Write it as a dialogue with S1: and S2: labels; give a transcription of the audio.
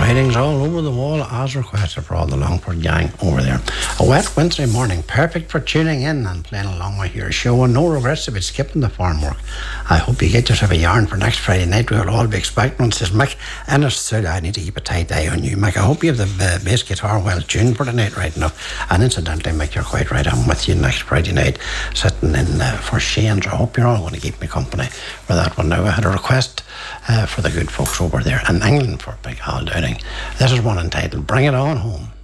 S1: Writings all over the wall as requested for all the Longford gang over there. A wet wintry morning, perfect for tuning in and playing along with your show, and no regrets about skipping the farm work. I hope you get yourself a yarn for next Friday night. We'll all be expecting one, says Mick. And it's said I need to keep a tight eye on you, Mick. I hope you have the bass guitar well tuned for tonight, right enough. And incidentally, Mick, you're quite right. I'm with you next Friday night, sitting in for Shane's. I hope you're all going to keep me company for that one. Now, I had a request for the good folks over there in England for Big Al Downing. This is one entitled Bring It On Home.